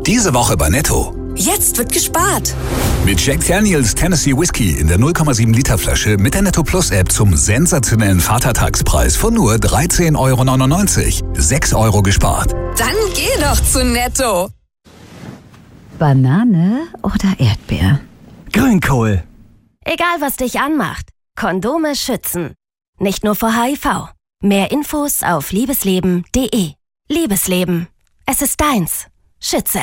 Diese Woche bei Netto. Jetzt wird gespart. Mit Jack Daniels Tennessee Whiskey in der 0,7 Liter Flasche mit der Netto Plus App zum sensationellen Vatertagspreis von nur 13,99 €. 6 € gespart. Dann geh doch zu Netto. Banane oder Erdbeer? Grünkohl. Egal, was dich anmacht, Kondome schützen. Nicht nur vor HIV. Mehr Infos auf liebesleben.de. Liebesleben. Es ist deins. Schütze